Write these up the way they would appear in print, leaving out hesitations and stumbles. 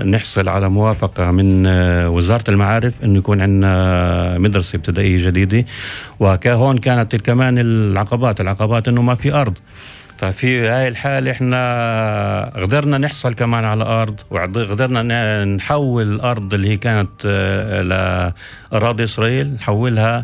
نحصل على موافقة من وزارة المعارف إنه يكون عندنا مدرسة ابتدائية جديدة. وهون كانت كمان العقبات إنه ما في أرض. ففي هاي الحالة إحنا قدرنا نحصل كمان على أرض، وقدرنا نحول الأرض اللي هي كانت لأراضي إسرائيل، نحولها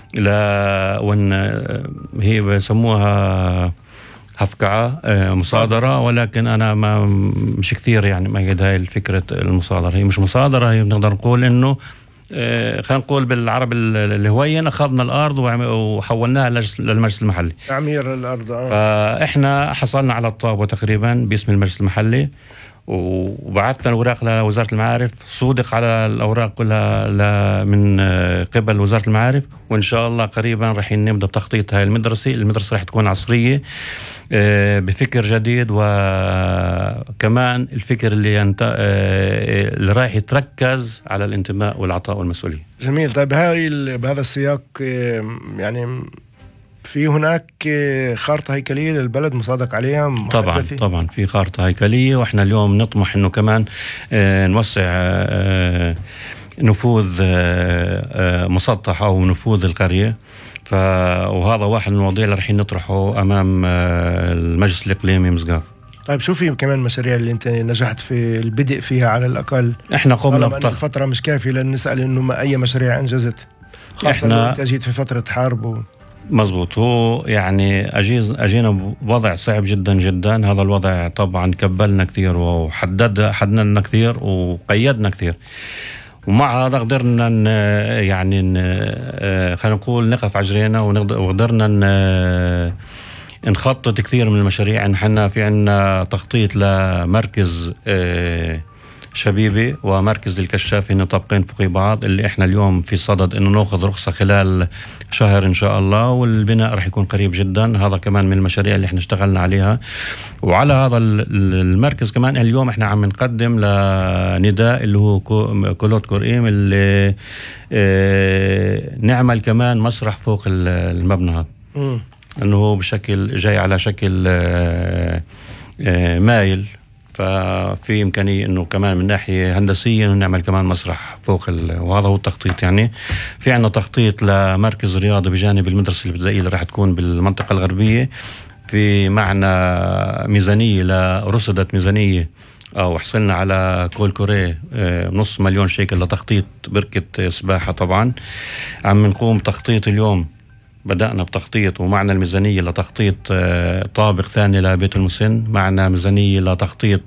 هي بيسموها هفقعة مصادرة. ولكن أنا مش كثير يعني مأيد هاي الفكرة المصادرة. هي مش مصادرة، هي بنقدر نقول إنه خلينا نقول بالعرب الهوين أخذنا الأرض وحولناها للمجلس المحلي، تعمير الأرض. فإحنا حصلنا على الطابة تقريبا باسم المجلس المحلي، وبعثنا الأوراق لوزارة المعارف، صودق على الأوراق كلها من قبل وزارة المعارف. وإن شاء الله قريبا رح نبدأ بتخطيط هاي المدرسة رح تكون عصرية بفكر جديد، وكمان الفكر اللي رايح يتركز على الانتماء والعطاء والمسؤولية. جميل. طيب بهذا السياق يعني في هناك خارطة هيكلية للبلد مصادق عليها طبعا في خارطة هيكلية، وإحنا اليوم نطمح إنه كمان نوسع نفوذ مسطح أو نفوذ القرية. وهذا واحد من المواضيع اللي رح نطرحه أمام المجلس الإقليمي مسقاف. طيب شو في كمان مشاريع اللي انت نجحت في البدء فيها على الأقل؟ احنا قمنا فترة مش كافية لنسأل إنه أي مشاريع أنجزت، خاصة انت جيت في فترة حرب مزبوط. هو يعني أجينا بوضع صعب جدا جدا. هذا الوضع طبعا كبلنا كثير حددنا كثير وقيدنا كثير، ومع هذا قدرنا يعني خلينا نقول نقف عجرينا، وقدرنا نخطط كثير من المشاريع. نحن في عنا تخطيط لمركز شبيبي ومركز الكشاف، هنا طابقين فوق بعض، اللي احنا اليوم في صدد انه ناخذ رخصة خلال شهر ان شاء الله، والبناء رح يكون قريب جدا. هذا كمان من المشاريع اللي احنا اشتغلنا عليها. وعلى هذا المركز كمان اليوم احنا عم نقدم لنداء اللي هو كولوت كوريم، اللي نعمل كمان مسرح فوق المبنى هذا، انه هو بشكل جاي على شكل مايل. ففي إمكانية إنه كمان من ناحية هندسية نعمل كمان مسرح فوق وهذا هو التخطيط. يعني في عنا تخطيط لمركز رياضي بجانب المدرسة الابتدائية اللي راح تكون بالمنطقة الغربية. في معنا ميزانية رصدت ميزانية أو حصلنا على كول كوري $500,000 شيكل لتخطيط بركة سباحة. طبعا عم نقوم بتخطيط اليوم، بدأنا بتخطيط ومعنا الميزانية لتخطيط طابق ثاني لبيت المسن، معنا ميزانية لتخطيط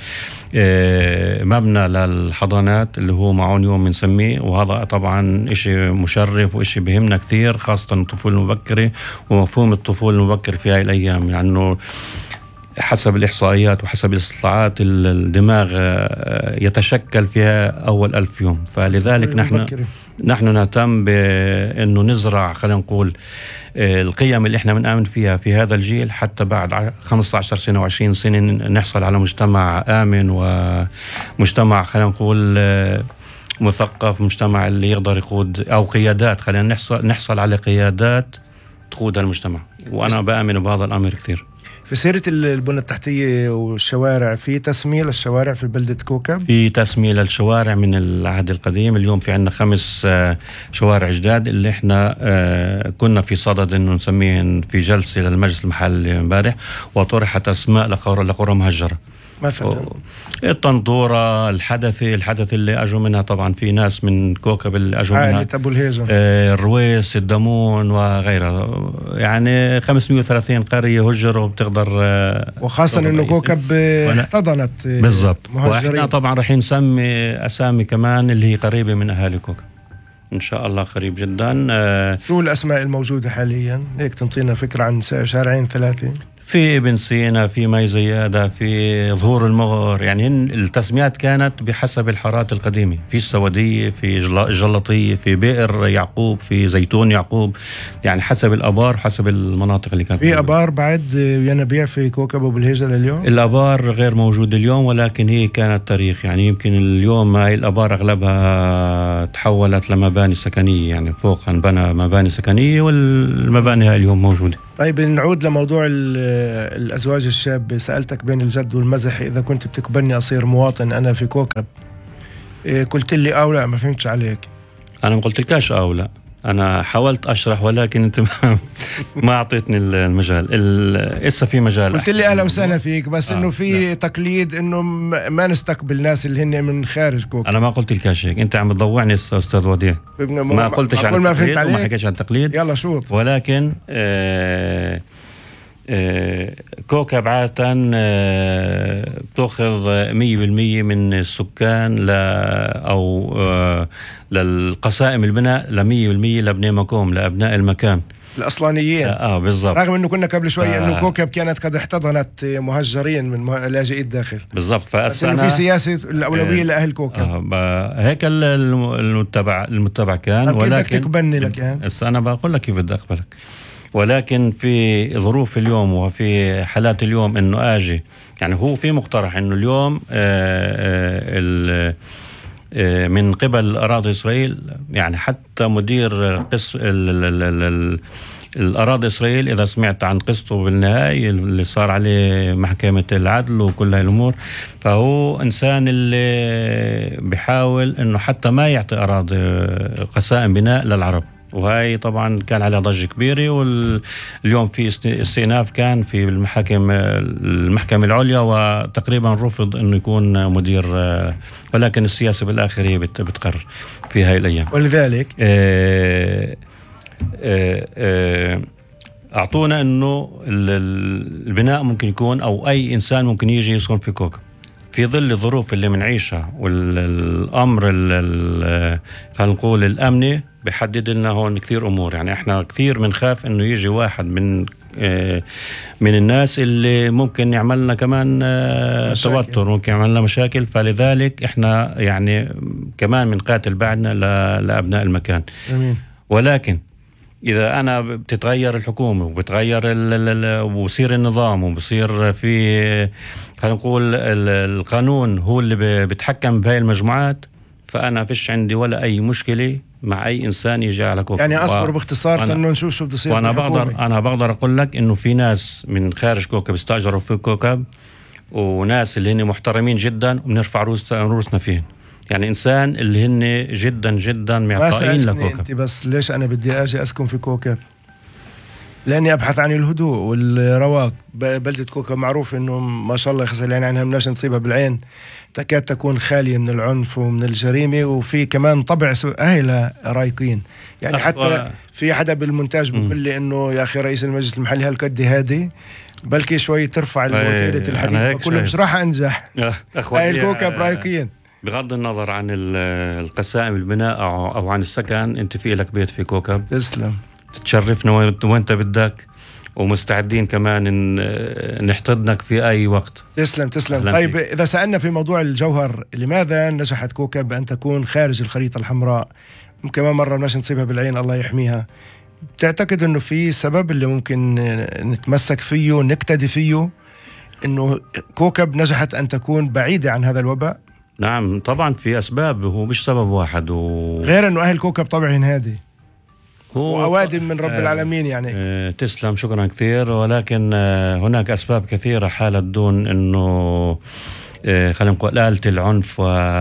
مبنى للحضانات اللي هو معون يوم بنسميه. وهذا طبعا إشي مشرف وإشي بهمنا كثير، خاصة الطفولة المبكرة ومفهوم الطفولة المبكرة في هاي الأيام. لأنه حسب الإحصائيات وحسب الاستطلاعات الدماغ يتشكل فيها أول 1000 يوم. فلذلك نحن نهتم بأنه نزرع خلينا نقول القيم اللي احنا بنآمن فيها في هذا الجيل، حتى بعد 15 سنة و20 سنة نحصل على مجتمع آمن ومجتمع خلينا نقول مثقف، مجتمع اللي يقدر يقود أو قيادات، خلينا نحصل على قيادات تقود المجتمع. وأنا بآمن بهذا الأمر كثير. في سيرة البنى التحتية والشوارع، في تسمية للشوارع في بلدة كوكب؟ في تسمية للشوارع من العهد القديم. اليوم في عندنا 5 شوارع جداد اللي احنا كنا في صدد انه نسميهن في جلسة للمجلس المحلي امبارح، وطرحت اسماء لقرى مهجرة، مثلا الطنطورة، الحدث اللي اجوا منها. طبعا في ناس من كوكب اللي اجوا منها، عائلة ابو الهيجة، الرويس، الدمون وغيرها. يعني 530 قرية هجروا وبتقدر، وخاصة انه كوكب احتضنت بالضبط. واحنا طبعا رح نسمي اسامي كمان اللي هي قريبة من اهالي كوكب ان شاء الله قريب جدا. شو الاسماء الموجودة حاليا؟ هيك تنطينا فكرة عن شارعين 3. في ابن سينا، في مي زيادة، في ظهور المغر. يعني التسميات كانت بحسب الحارات القديمة، في السودية، في جلطية، في بئر يعقوب، في زيتون يعقوب، يعني حسب الأبار، حسب المناطق اللي كانت. في أبار بعد ينابيع في كوكب أبو الهيجة لليوم؟ الأبار غير موجود اليوم، ولكن هي كانت تاريخ. يعني يمكن اليوم هاي الأبار أغلبها تحولت لمباني سكنية، يعني فوقها بنى مباني سكنية، والمباني هاي اليوم موجودة. طيب نعود لموضوع الأزواج الشابة سألتك بين الجد والمزح إذا كنت بتقبلني أصير مواطن أنا في كوكب، قلت لي أو لا، ما فهمتش عليك. أنا ما قلت لكاش أو لا، أنا حاولت أشرح ولكن أنت ما أعطيتني المجال. إسا في مجال. قلت لي أهلا وسهلا فيك، بس إنه في لا. تقليد إنه ما نستقبل ناس اللي هن من خارج كوكب. أنا ما قلت لكاش هيك، أنت عم تضوعني أستاذ وديع. ما قلتش عن التقليد وما حكيتش عن التقليد. يلا شوف. ولكن كوكب عادة بتأخذ 100% من السكان أو للقسائم البناء 100% لأبناء مكوم، لأبناء المكان الأصلانيين. بالضبط. رغم أنه كنا قبل شوي أنه كوكب كانت قد احتضنت مهجرين من لاجئي الداخل. بالضبط. بس إنه في سياسة الأولوية لأهل كوكب. هيك المتبع كان. ولكن بدك تقبلني لك يعني. أنا بقول لك كيف بدي أقبلك، ولكن في ظروف اليوم وفي حالات اليوم انه اجي، يعني هو في مقترح انه اليوم من قبل اراضي اسرائيل، يعني حتى مدير قسم الاراضي اسرائيل اذا سمعت عن قصته بالنهاية اللي صار عليه محكمة العدل وكل هاي الامور، فهو انسان اللي بيحاول انه حتى ما يعطي اراضي قسائم بناء للعرب، وهي طبعا كان عليها ضجة كبيرة. واليوم في استئناف كان في المحكمة العليا، وتقريبا رفض انه يكون مدير، ولكن السياسة بالاخر هي بتقرر في هاي الايام. ولذلك اعطونا انه البناء ممكن يكون، او اي انسان ممكن يجي يسكن في كوكب في ظل الظروف اللي منعيشها، والامر خلينا نقول الامني بيحدد لنا هون كثير امور. يعني احنا كثير بنخاف انه يجي واحد من الناس اللي ممكن يعملنا كمان توتر، ممكن يعملنا مشاكل. فلذلك احنا يعني كمان بنقاتل بعدنا لابناء المكان. ولكن إذا أنا بتتغير الحكومة وبتغير وبصير النظام وبصير في خلينا نقول القانون هو اللي بتحكم بهاي المجموعات، فأنا فيش عندي ولا أي مشكلة مع أي إنسان يجي على كوكب. يعني أصبر باختصار إنه نشوف شو بده يصير. وأنا بقدر أقول لك إنه في ناس من خارج كوكب استأجروا في كوكب، وناس اللي هن محترمين جدا وبنرفع روسنا فيهم. يعني إنسان اللي هن جدا جدا معطائين لكوكب. أنت بس ليش أنا بدي أجي أسكن في كوكب؟ لأني أبحث عن الهدوء والرواق. بلدة كوكب معروف إنه ما شاء الله يخسر يعني عنها مناش نصيبها بالعين، تكاد تكون خالية من العنف ومن الجريمة، وفي كمان طبع أهلها رايقين. يعني حتى في حدا بالمونتاج بيقول لي إنه يا أخي رئيس المجلس المحلي هالقد هادي، بلكي شوي ترفع وتيرة الحديث، بقول مش راح أنجح. هاي الكوكب رايقين. بغض النظر عن القسائم البناء أو عن السكن، أنت في لك بيت في كوكب. تسلم. تتشرفنا وانت بدك، ومستعدين كمان نحتضنك في أي وقت. تسلم. طيب إذا سألنا في موضوع الجوهر، لماذا نجحت كوكب أن تكون خارج الخريطة الحمراء؟ كمان مرة مش نصيبها بالعين، الله يحميها. تعتقد أنه في سبب اللي ممكن نتمسك فيه نقتدي فيه، أنه كوكب نجحت أن تكون بعيدة عن هذا الوباء؟ نعم طبعا في أسباب، هو مش سبب واحد. غير أنه أهل كوكب طبعهم هادي وأوادم من رب العالمين يعني. تسلم، شكرا كثير. ولكن هناك أسباب كثيرة حالت دون أنه خلينا نقول آلة العنف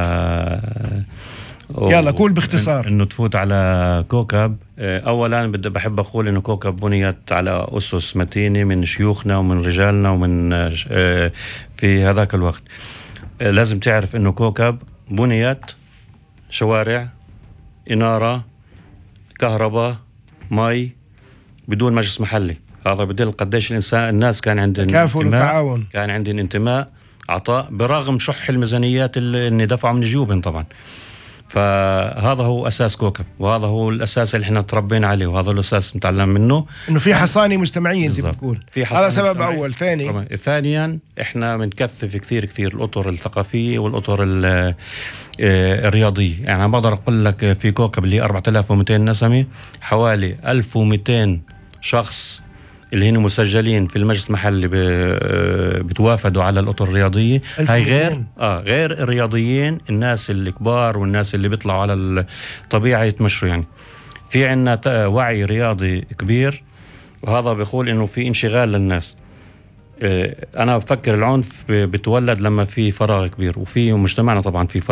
يلا قول باختصار. أنه تفوت على كوكب. أولا بحب أقول أنه كوكب بنيت على أسس متينة من شيوخنا ومن رجالنا ومن في هذاك الوقت. لازم تعرف أنه كوكب بنيت شوارع، إنارة، كهرباء، مي، بدون مجلس محلي. هذا بدل قديش الناس كان عندهم تكافل وتعاون، كان عندهم انتماء، عطاء، برغم شح الميزانيات اللي دفعوا من جيوبهم طبعا. فهذا هو أساس كوكب، وهذا هو الأساس اللي احنا تربينا عليه، وهذا الأساس نتعلم منه، إنه في حصانة مجتمعية. أنت بتقول هذا سبب أول. ثانيا إحنا بنكثف كثير الأطر الثقافية والأطر الرياضية. يعني أنا بقدر أقول لك في كوكب اللي 4200 نسمة، حوالي 1200 شخص اللي هن مسجلين في المجلس المحلي بتوافدوا على الأطر الرياضية. هاي غير الرياضيين، الناس الكبار والناس اللي بيطلعوا على الطبيعة يتمشوا. يعني في عنا وعي رياضي كبير، وهذا بيقول إنه في انشغال للناس. أنا بفكر العنف بتولد لما في فراغ كبير، وفي مجتمعنا طبعا في